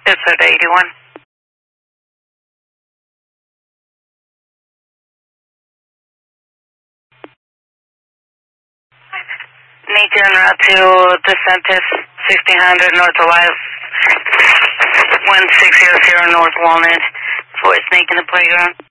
It's at 81. Need you en route to DeSantis, 1600 North Elias, 1600 North Walnut, for a snake in the playground.